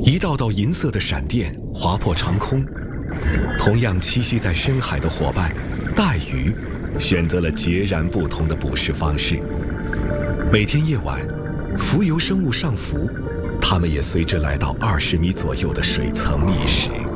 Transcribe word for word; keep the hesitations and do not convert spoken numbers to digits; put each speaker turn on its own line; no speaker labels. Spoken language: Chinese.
一道道银色的闪电划破长空。同样栖息在深海的伙伴带鱼选择了截然不同的捕食方式。每天夜晚，浮游生物上浮，它们也随之来到二十米左右的水层觅食。